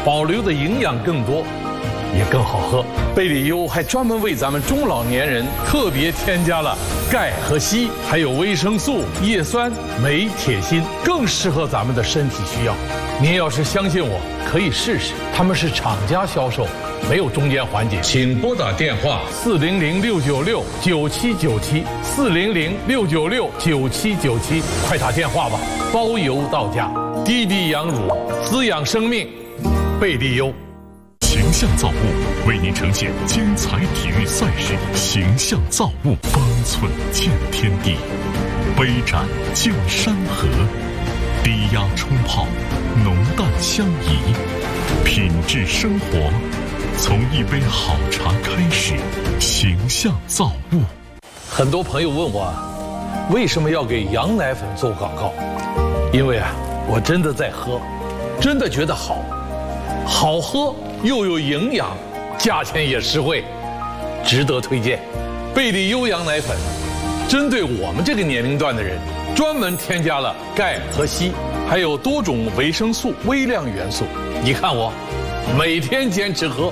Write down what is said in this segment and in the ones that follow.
保留的营养更多，也更好喝。贝里优还专门为咱们中老年人特别添加了钙和硒，还有维生素、叶酸、镁、铁、锌，更适合咱们的身体需要。您要是相信我，可以试试，他们是厂家销售，没有中间环节。请拨打电话400-696-9797，400-696-9797，快打电话吧，包邮到家。滴滴养乳，滋养生命，贝利优。 形象造物为您呈现精彩体育赛事，形象造物，方寸见天地，杯盏见山河，低压冲泡，浓淡相宜，品质生活从一杯好茶开始。形象造物。 很多朋友问我，为什么要给羊奶粉做广告？因为我真的在喝，真的觉得好喝又有营养，价钱也实惠，值得推荐。贝利优羊奶粉针对我们这个年龄段的人，专门添加了钙和硒，还有多种维生素、微量元素。你看我每天坚持喝。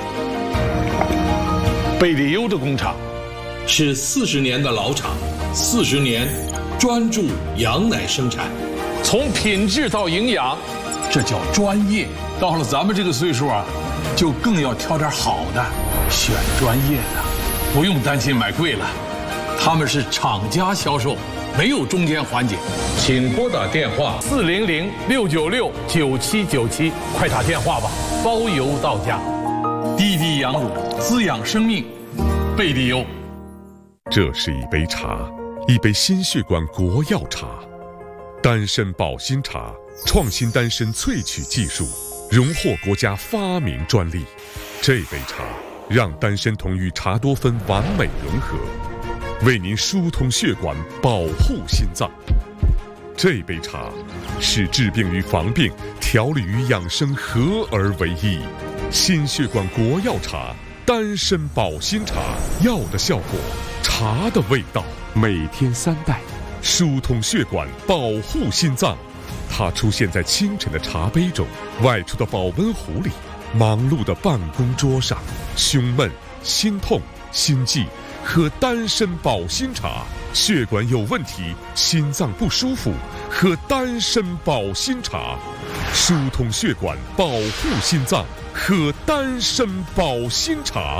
贝利优的工厂是40年的老厂，40年专注羊奶生产，从品质到营养，这叫专业。到了咱们这个岁数就更要挑点好的，选专业的，不用担心买贵了。他们是厂家销售，没有中间环节。请拨打电话400-696-9797，快打电话吧，包邮到家。滴滴养乳，滋养生命，贝利优。 这是一杯茶，一杯心血管国药茶，丹参保心茶，创新丹参萃取技术，荣获国家发明专利。这杯茶让丹参同与茶多酚完美融合，为您疏通血管，保护心脏。这杯茶使治病与防病、调理与养生合而为一。心血管国药茶，丹参保心茶，药的效果，茶的味道，每天3袋，疏通血管，保护心脏。它出现在清晨的茶杯中，外出的保温壶里，忙碌的办公桌上。胸闷、心痛、心悸，喝丹参保心茶；血管有问题、心脏不舒服，喝丹参保心茶。疏通血管，保护心脏，喝丹参保心茶。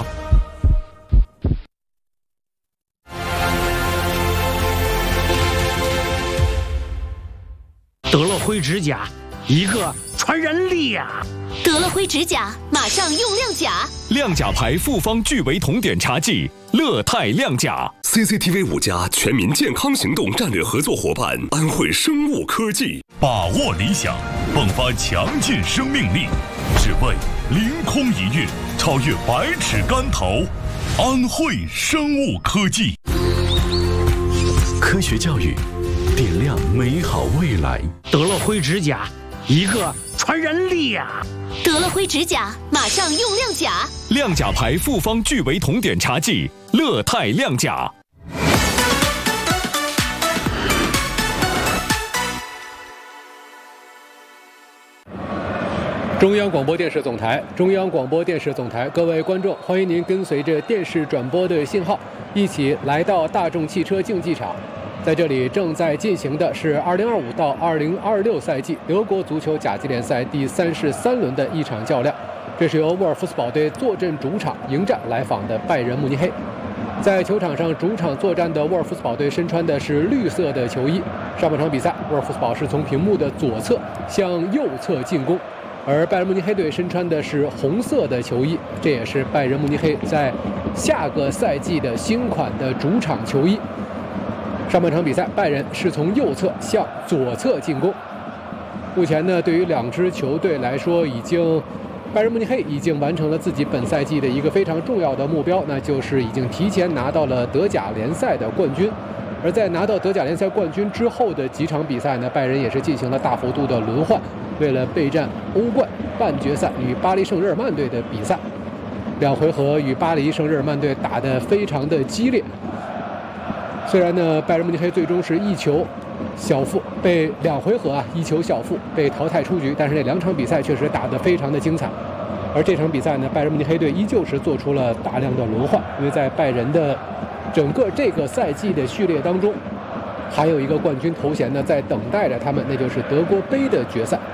德乐辉指甲，一个传染力呀！ 德乐辉指甲，马上用亮甲。 亮甲牌复方聚维酮碘茶剂，乐泰亮甲。 CCTV 5家全民健康行动战略合作伙伴安慧生物科技， 把握理想，迸发强劲生命力，只为凌空一跃，超越百尺竿头。安慧生物科技， 科学教育，点亮美好未来。 德乐辉指甲，一个传染力呀！ 德乐辉指甲，马上用亮甲。 亮甲牌复方聚维酮碘茶剂，乐泰亮甲。 中央广播电视总台，中央广播电视总台，各位观众，欢迎您跟随着电视转播的信号，一起来到大众汽车竞技场。在这里正在进行的是2025到2026赛季德国足球甲级联赛第33轮的一场较量。这是由沃尔夫斯堡队坐镇主场迎战来访的拜仁慕尼黑。在球场上主场作战的沃尔夫斯堡队身穿的是绿色的球衣。上半场比赛，沃尔夫斯堡是从屏幕的左侧向右侧进攻，而拜仁慕尼黑队身穿的是红色的球衣，这也是拜仁慕尼黑在下个赛季的新款的主场球衣。上半场比赛，拜仁是从右侧向左侧进攻。目前呢，对于两支球队来说，拜仁慕尼黑已经完成了自己本赛季的一个非常重要的目标，那就是已经提前拿到了德甲联赛的冠军。而在拿到德甲联赛冠军之后的几场比赛呢，拜仁也是进行了大幅度的轮换，为了备战欧冠半决赛与巴黎圣日耳曼队的比赛。2回合与巴黎圣日耳曼队打得非常的激烈。虽然呢，拜仁慕尼黑最终是1球小负被2回合1球小负，被淘汰出局。但是那2场比赛确实打得非常的精彩。而这场比赛呢，拜仁慕尼黑队依旧是做出了大量的轮换，因为在拜仁的整个这个赛季的序列当中，还有一个冠军头衔呢在等待着他们，那就是德国杯的决赛。